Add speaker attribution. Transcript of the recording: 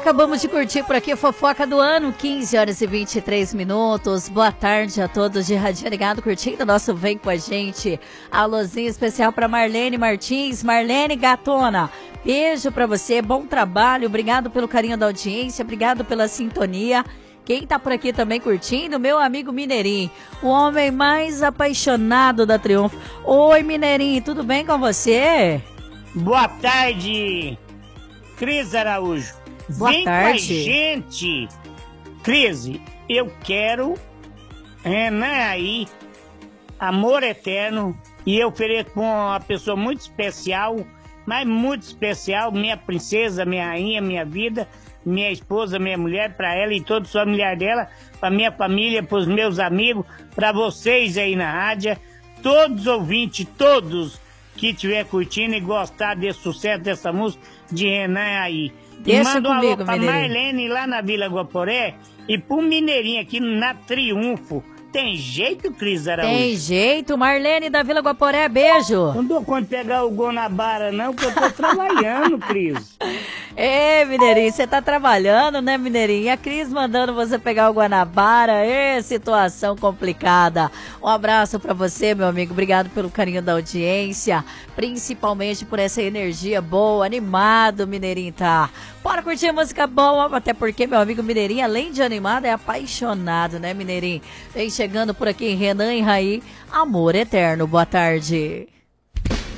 Speaker 1: Acabamos de curtir por aqui a fofoca do ano, 15 horas e 23 minutos. Boa tarde a todos de Radinho Ligado, curtindo o nosso Vem Com a Gente. Alôzinho especial para Marlene Martins. Marlene Gatona, beijo para você, bom trabalho, obrigado pelo carinho da audiência, obrigado pela sintonia. Quem tá por aqui também curtindo, meu amigo Mineirinho, o homem mais apaixonado da Triunfo. Oi, Mineirinho, tudo bem com você?
Speaker 2: Boa tarde, Cris Araújo.
Speaker 1: Boa
Speaker 2: Vem
Speaker 1: tarde.
Speaker 2: com a gente. Cris, eu quero Renan aí, amor eterno, e eu ofereço com uma pessoa muito especial, mas muito especial, minha princesa, minha rainha, minha vida, minha esposa, minha mulher, para ela e todo o familiar dela, para minha família, para os meus amigos, para vocês aí na rádio, todos os ouvintes, todos que estiver curtindo e gostar desse sucesso dessa música de Renan aí.
Speaker 1: Deixa
Speaker 2: Manda um alô
Speaker 1: comigo,
Speaker 2: pra
Speaker 1: Mineirinho.
Speaker 2: Marlene lá na Vila Guaporé e pro Mineirinho aqui na Triunfo. Tem jeito, Cris Araújo?
Speaker 1: Tem jeito, Marlene da Vila Guaporé, beijo.
Speaker 2: Não dou conta de pegar o Guanabara não, porque eu tô trabalhando, Cris.
Speaker 1: Ê, Mineirinho, você tá trabalhando, né, Mineirinho? E a Cris mandando você pegar o Guanabara, situação complicada. Um abraço pra você, meu amigo, obrigado pelo carinho da audiência, principalmente por essa energia boa, animado, Mineirinho tá. Bora curtir música boa, até porque meu amigo Mineirinho, além de animado, é apaixonado, né, Mineirinho? Vem chegando por aqui, Renan e Raí, amor eterno, boa tarde.